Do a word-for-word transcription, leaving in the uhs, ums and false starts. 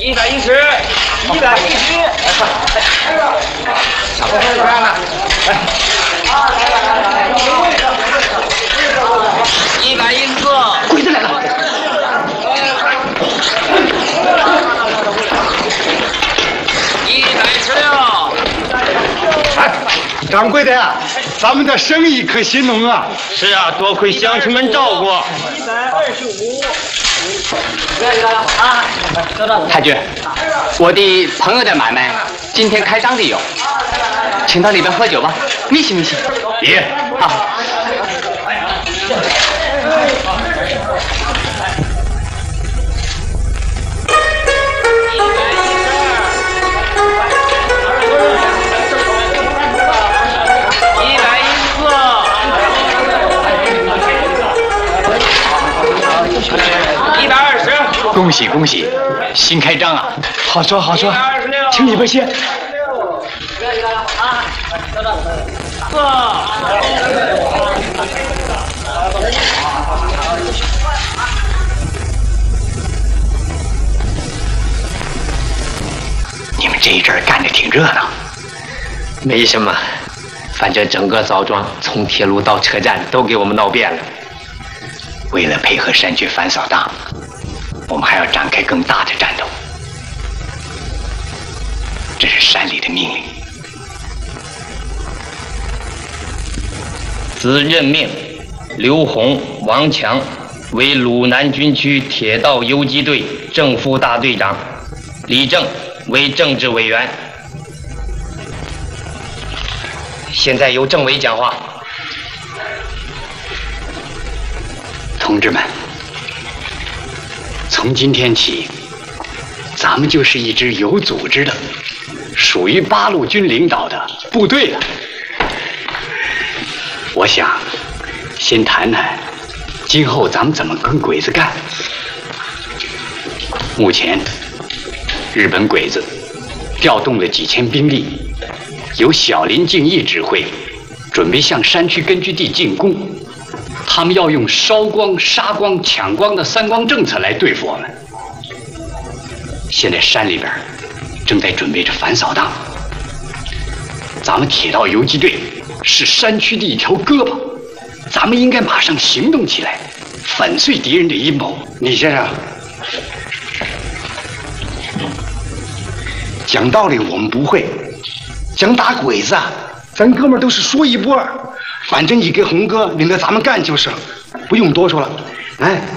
一百一十，一百一十，差不多这样了，来，一百一十四，鬼子来了。 一百一十六， 哎，掌柜的呀，咱们的生意可兴隆啊！ 是啊，多亏乡亲们照顾。 一百二十五，啊， 太君，我的朋友的买卖今天开张的有，请到里边喝酒吧，你信不信？ 爷， 啊。 一百二十， 恭喜恭喜，新开张啊！ 好说好说， 二十六， 请你们先。 四， 你们这一阵儿干得挺热闹。 没什么，反正整个枣庄从铁路到车站都给我们闹遍了。 为了配合山区反扫荡，我们还要展开更大的战斗。这是山里的命令。 兹任命刘洪、王强为鲁南军区铁道游击队正副大队长，李正为政治委员。现在由政委讲话。 同志们，从今天起，咱们就是一支有组织的、属于八路军领导的部队了。我想先谈谈今后咱们怎么跟鬼子干。目前，日本鬼子调动了几千兵力，由小林敬义指挥，准备向山区根据地进攻。 他们要用烧光、杀光、抢光的三光政策来对付我们。现在山里边正在准备着反扫荡，咱们铁道游击队是山区的一条胳膊，咱们应该马上行动起来，粉碎敌人的阴谋。 李先生，讲道理我们不会，讲打鬼子啊，咱哥们儿都是说一不二。 反正你给红哥领着咱们干就是了，不用多说了。哎，